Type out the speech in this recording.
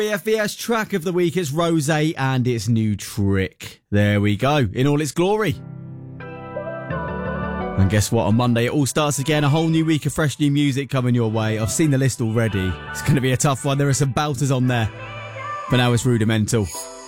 BFBS track of the week is Rose and its new Trick. There we go, in all its glory. And guess what? On Monday it all starts again. A whole new week of fresh new music coming your way. I've seen the list already. It's going to be a tough one. There are some belters on there. But now it's Rudimental.